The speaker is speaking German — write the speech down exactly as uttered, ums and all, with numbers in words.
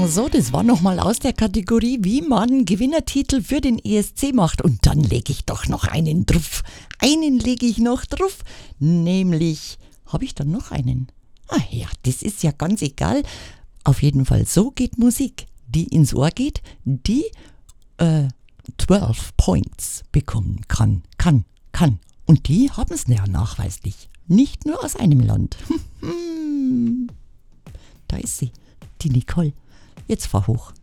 So, das war nochmal aus der Kategorie, wie man Gewinnertitel für den E S C macht. Und dann lege ich doch noch einen drauf. Einen lege ich noch drauf. Nämlich, habe ich dann noch einen? Ah ja, das ist ja ganz egal. Auf jeden Fall, so geht Musik, die ins Ohr geht, die äh, zwölf Points bekommen kann, kann, kann. Und die haben es ja nachweislich. Nicht nur aus einem Land. Da ist sie, die Nicole. Jetzt fahr hoch.